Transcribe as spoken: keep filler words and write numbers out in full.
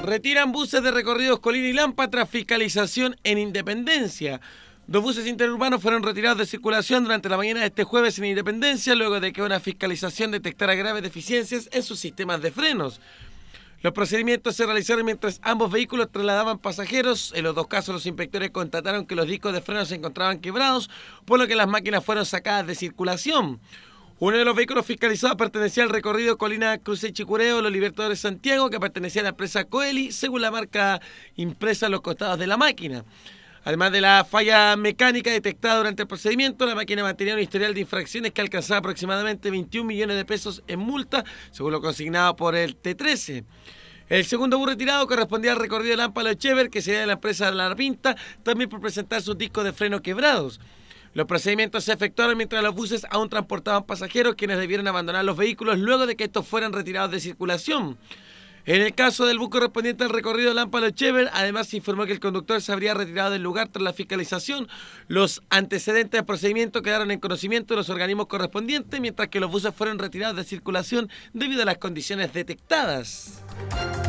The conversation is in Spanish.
Retiran buses de recorridos Colina y Lampa tras fiscalización en Independencia. Dos buses interurbanos fueron retirados de circulación durante la mañana de este jueves en Independencia, luego de que una fiscalización detectara graves deficiencias en sus sistemas de frenos. Los procedimientos se realizaron mientras ambos vehículos trasladaban pasajeros. En los dos casos, los inspectores constataron que los discos de frenos se encontraban quebrados, por lo que las máquinas fueron sacadas de circulación. Uno de los vehículos fiscalizados pertenecía al recorrido Colina Cruce Chicureo, Los Libertadores Santiago, que pertenecía a la empresa Coeli, según la marca impresa en los costados de la máquina. Además de la falla mecánica detectada durante el procedimiento, la máquina mantenía un historial de infracciones que alcanzaba aproximadamente veintiún millones de pesos en multa, según lo consignado por el T trece. El segundo bus retirado correspondía al recorrido de Lampa Echever, que sería de la empresa La Pinta, también por presentar sus discos de freno quebrados. Los procedimientos se efectuaron mientras los buses aún transportaban pasajeros, quienes debieron abandonar los vehículos luego de que estos fueran retirados de circulación. En el caso del bus correspondiente al recorrido Lampa Echever, además se informó que el conductor se habría retirado del lugar tras la fiscalización. Los antecedentes del procedimiento quedaron en conocimiento de los organismos correspondientes, mientras que los buses fueron retirados de circulación debido a las condiciones detectadas.